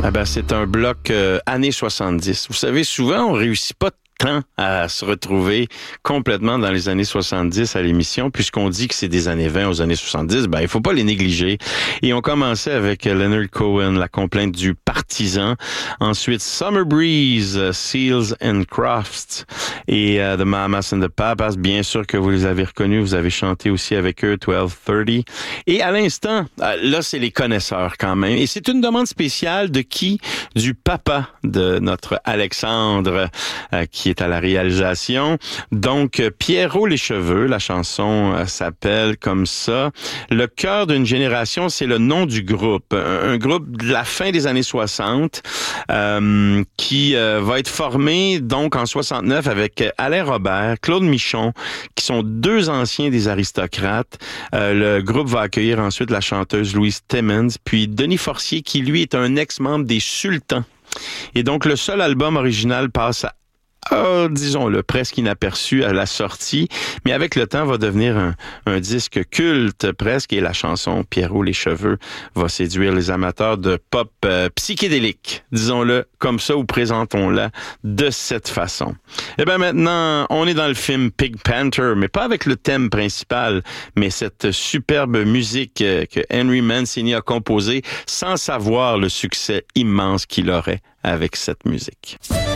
Ah ben, c'est un bloc années 70. Vous savez, souvent, on réussit pas tant à se retrouver complètement dans les années 70 à l'émission, puisqu'on dit que c'est des années 20 aux années 70, ben il faut pas les négliger. Et on commençait avec Leonard Cohen, La complainte du partisan. Ensuite, Summer Breeze, Seals and Crofts et The Mamas and the Papas. Bien sûr que vous les avez reconnus, vous avez chanté aussi avec eux 1230. Et à l'instant, là c'est les connaisseurs quand même. Et c'est une demande spéciale de qui? Du papa de notre Alexandre, qui est à la réalisation. Donc, Pierrot les cheveux, la chanson s'appelle comme ça. Le cœur d'une génération, c'est le nom du groupe. Un groupe de la fin des années 60 qui va être formé donc en 69 avec Alain Robert, Claude Michon, qui sont deux anciens des aristocrates. Le groupe va accueillir ensuite la chanteuse Louise Timmons, puis Denis Forcier, qui lui est un ex-membre des Sultans. Et donc, le seul album original passe disons-le, presque inaperçu à la sortie, mais avec le temps va devenir un disque culte presque, et la chanson Pierrot les cheveux va séduire les amateurs de pop psychédélique, disons-le comme ça, ou présentons-la de cette façon. Et bien maintenant, on est dans le film Pink Panther, mais pas avec le thème principal, mais cette superbe musique que Henry Mancini a composée sans savoir le succès immense qu'il aurait avec cette musique.